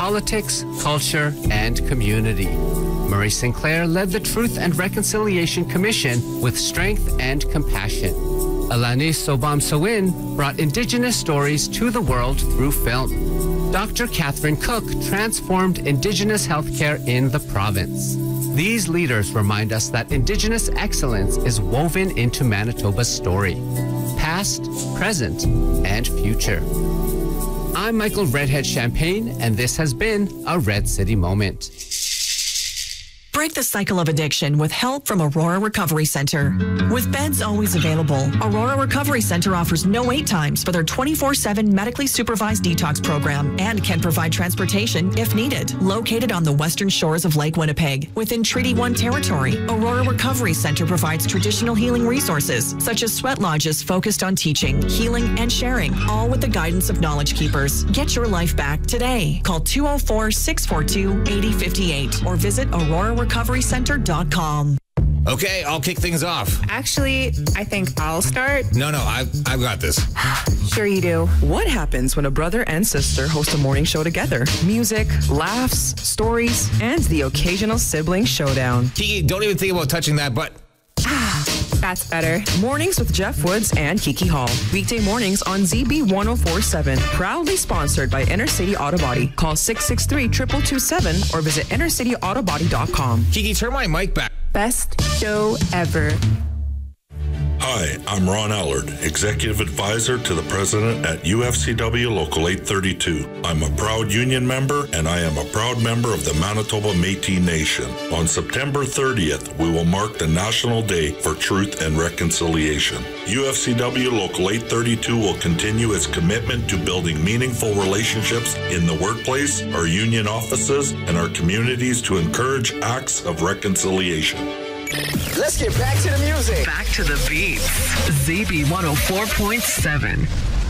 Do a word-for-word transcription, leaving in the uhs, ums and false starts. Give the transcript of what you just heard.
politics, culture, and community. Murray Sinclair led the Truth and Reconciliation Commission with strength and compassion. Alanis Sobam Sowin brought Indigenous stories to the world through film. Doctor Catherine Cook transformed Indigenous healthcare in the province. These leaders remind us that Indigenous excellence is woven into Manitoba's story, past, present, and future. I'm Michael Redhead Champagne, and this has been a Red City Moment. Break the cycle of addiction with help from Aurora Recovery Center. With beds always available, Aurora Recovery Center offers no wait times for their twenty-four seven medically supervised detox program and can provide transportation if needed. Located on the western shores of Lake Winnipeg, within Treaty one territory, Aurora Recovery Center provides traditional healing resources such as sweat lodges focused on teaching, healing, and sharing, all with the guidance of Knowledge Keepers. Get your life back today. Call two oh four, six four two, eight oh five eight or visit aurora recovery center dot com. Okay, I'll kick things off. Actually, I think I'll start. No, no, I've, I've got this. Sure you do. What happens when a brother and sister host a morning show together? Music, laughs, stories, and the occasional sibling showdown. Kiki, don't even think about touching that butt. That's better. Mornings with Jeff Woods and Kiki Hall. Weekday mornings on Z B one oh four point seven. Proudly sponsored by Inner City Auto Body. Call six six three, two two two seven or visit inner city auto body dot com. Kiki, turn my mic back. Best show ever. Hi, I'm Ron Allard, Executive Advisor to the President at U F C W Local eight thirty-two. I'm a proud union member, and I am a proud member of the Manitoba Métis Nation. On September thirtieth, we will mark the National Day for Truth and Reconciliation. U F C W Local eight thirty-two will continue its commitment to building meaningful relationships in the workplace, our union offices, and our communities to encourage acts of reconciliation. Let's get back to the music. Back to the beats. Z B one oh four point seven.